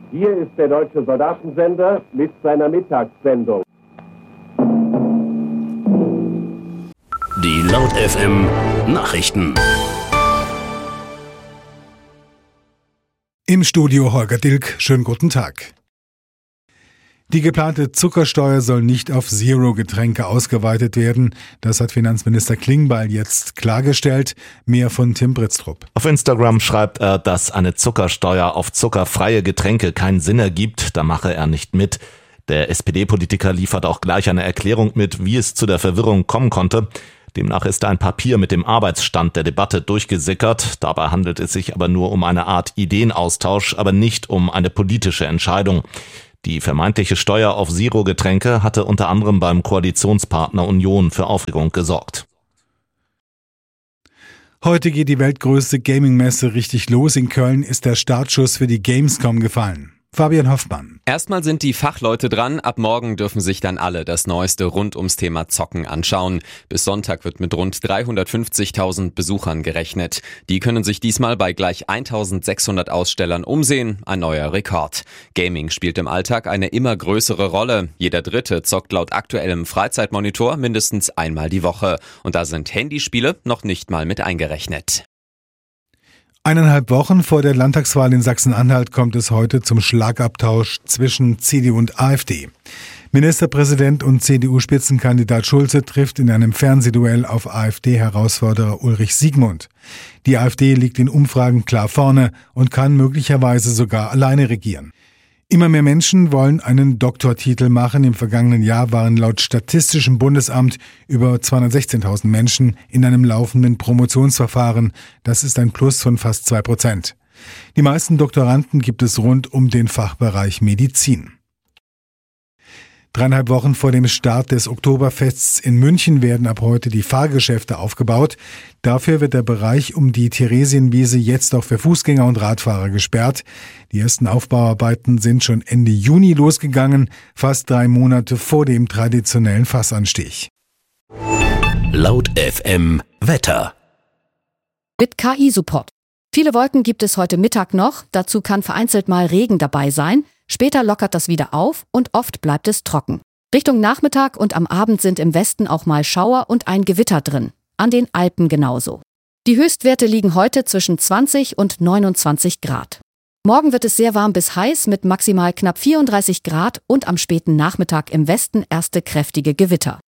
Hier ist der Deutsche Soldatensender mit seiner Mittagssendung. Die Laut FM Nachrichten. Im Studio Holger Dilk, schönen guten Tag. Die geplante Zuckersteuer soll nicht auf Zero-Getränke ausgeweitet werden. Das hat Finanzminister Klingbeil jetzt klargestellt. Mehr von Tim Britztrup. Auf Instagram schreibt er, dass eine Zuckersteuer auf zuckerfreie Getränke keinen Sinn ergibt. Da mache er nicht mit. Der SPD-Politiker liefert auch gleich eine Erklärung mit, wie es zu der Verwirrung kommen konnte. Demnach ist ein Papier mit dem Arbeitsstand der Debatte durchgesickert. Dabei handelt es sich aber nur um eine Art Ideenaustausch, aber nicht um eine politische Entscheidung. Die vermeintliche Steuer auf Zero-Getränke hatte unter anderem beim Koalitionspartner Union für Aufregung gesorgt. Heute geht die weltgrößte Gaming-Messe richtig los. In Köln ist der Startschuss für die Gamescom gefallen. Fabian Hoffmann. Erstmal sind die Fachleute dran. Ab morgen dürfen sich dann alle das Neueste rund ums Thema Zocken anschauen. Bis Sonntag wird mit rund 350.000 Besuchern gerechnet. Die können sich diesmal bei gleich 1.600 Ausstellern umsehen. Ein neuer Rekord. Gaming spielt im Alltag eine immer größere Rolle. Jeder Dritte zockt laut aktuellem Freizeitmonitor mindestens einmal die Woche. Und da sind Handyspiele noch nicht mal mit eingerechnet. 1,5 Wochen vor der Landtagswahl in Sachsen-Anhalt kommt es heute zum Schlagabtausch zwischen CDU und AfD. Ministerpräsident und CDU-Spitzenkandidat Schulze trifft in einem Fernsehduell auf AfD-Herausforderer Ulrich Siegmund. Die AfD liegt in Umfragen klar vorne und kann möglicherweise sogar alleine regieren. Immer mehr Menschen wollen einen Doktortitel machen. Im vergangenen Jahr waren laut Statistischem Bundesamt über 216.000 Menschen in einem laufenden Promotionsverfahren. Das ist ein Plus von fast 2%. Die meisten Doktoranden gibt es rund um den Fachbereich Medizin. 3,5 Wochen vor dem Start des Oktoberfests in München werden ab heute die Fahrgeschäfte aufgebaut. Dafür wird der Bereich um die Theresienwiese jetzt auch für Fußgänger und Radfahrer gesperrt. Die ersten Aufbauarbeiten sind schon Ende Juni losgegangen, fast 3 Monate vor dem traditionellen Fassanstich. Laut FM Wetter. Mit KI-Support. Viele Wolken gibt es heute Mittag noch. Dazu kann vereinzelt mal Regen dabei sein. Später lockert das wieder auf und oft bleibt es trocken. Richtung Nachmittag und am Abend sind im Westen auch mal Schauer und ein Gewitter drin. An den Alpen genauso. Die Höchstwerte liegen heute zwischen 20 und 29 Grad. Morgen wird es sehr warm bis heiß mit maximal knapp 34 Grad und am späten Nachmittag im Westen erste kräftige Gewitter.